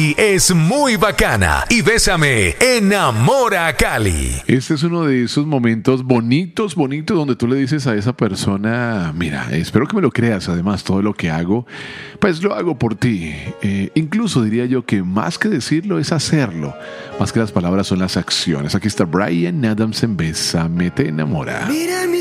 Y es muy bacana y Bésame enamora a Cali. Este es uno de esos momentos bonitos, bonitos, donde tú le dices a esa persona, mira, espero que me lo creas, además todo lo que hago, pues lo hago por ti. Incluso diría yo que más que decirlo es hacerlo, más que las palabras son las acciones. Aquí está Bryan Adams en Bésame, te enamora. Mira